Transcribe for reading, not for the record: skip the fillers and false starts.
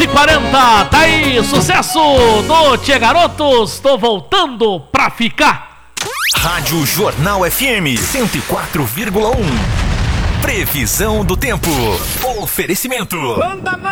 11h40, tá aí, sucesso do Tchê Garotos, tô voltando pra ficar. Rádio Jornal FM 104,1. Previsão do tempo. Oferecimento.